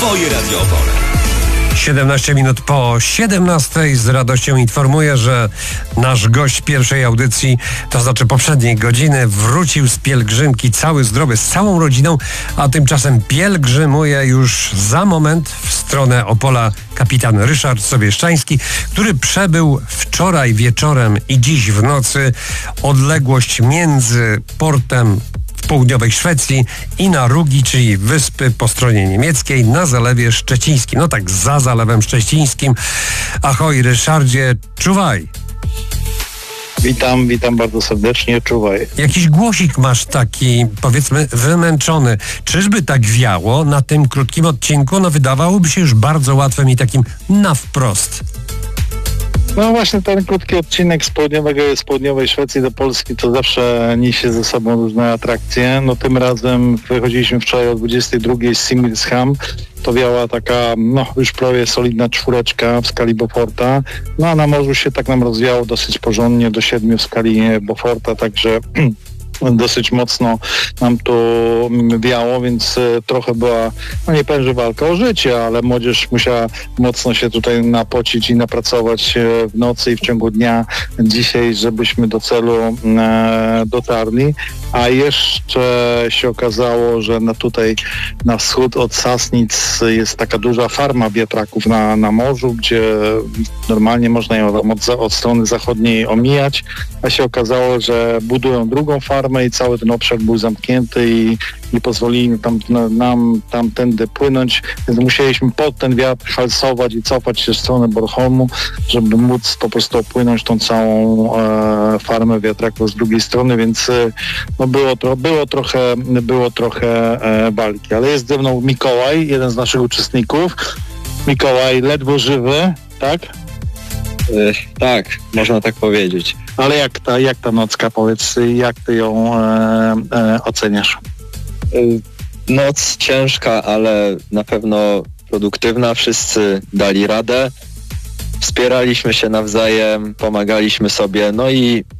Twoje Radio Opole. 17 minut po 17. Z radością informuję, że nasz gość pierwszej audycji, to znaczy poprzedniej godziny, wrócił z pielgrzymki cały zdrowy, z całą rodziną, a tymczasem pielgrzymuje już za moment w stronę Opola kapitan Ryszard Sobieszczański, który przebył wczoraj wieczorem i dziś w nocy odległość między portem w południowej Szwecji i na Rugi, czyli wyspy po stronie niemieckiej, na Zalewie Szczecińskim. No tak, za Zalewem Szczecińskim. Ahoj, Ryszardzie, czuwaj. Witam bardzo serdecznie, czuwaj. Jakiś głosik masz taki, powiedzmy, wymęczony. Czyżby tak wiało na tym krótkim odcinku? No wydawałoby się już bardzo łatwym i takim na wprost. No właśnie ten krótki odcinek z południowej Szwecji do Polski to zawsze niesie ze sobą różne atrakcje. No tym razem wychodziliśmy wczoraj o 22:00 z Simrishamn. To wiała taka, już prawie solidna 4 w skali Beauforta. No a na morzu się tak nam rozwiało dosyć porządnie do 7 w skali Beauforta, także dosyć mocno nam tu wiało, więc trochę była, nie powiem, że walka o życie, ale młodzież musiała mocno się tutaj napocić i napracować w nocy i w ciągu dnia dzisiaj, żebyśmy do celu dotarli. A jeszcze się okazało, że tutaj na wschód od Sassnitz jest taka duża farma wiatraków na morzu, gdzie normalnie można ją od strony zachodniej omijać, a się okazało, że budują drugą farmę i cały ten obszar był zamknięty i nie pozwolili nam tamtędy płynąć, więc musieliśmy pod ten wiatr halsować i cofać się w stronę Bornholmu, żeby móc po prostu opłynąć tą całą farmę wiatraków z drugiej strony, więc było trochę walki. Ale jest ze mną Mikołaj, jeden z naszych uczestników. Mikołaj ledwo żywy, tak? Tak, można tak powiedzieć. Ale jak ta nocka, powiedz, jak ty ją oceniasz? Noc ciężka, ale na pewno produktywna. Wszyscy dali radę. Wspieraliśmy się nawzajem, pomagaliśmy sobie, no i